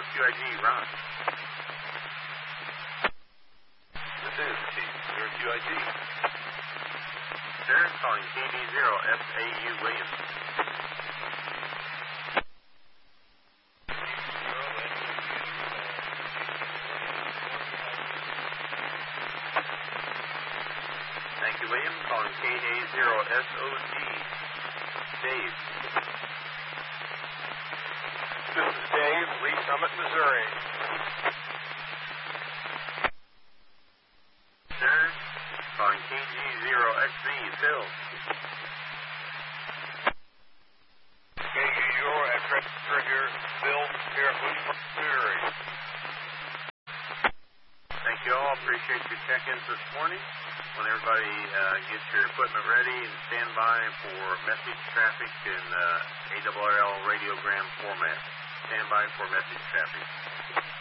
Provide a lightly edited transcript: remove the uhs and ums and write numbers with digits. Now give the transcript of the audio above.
QIG, Ron. This is T0QIG. Sir, calling KD0 FAU Williams. Thank you, William. Calling KA0 SOG. Dave. This is Dave, Lee Summit, Missouri. Sir, calling KG0XV, Phil. KG0 at Register here, Bill, here at Lewisburg, Missouri. Thank you all. Appreciate your check-ins this morning. When everybody gets your equipment ready and stand by for message traffic in ARRL radiogram format. Stand by for message traffic.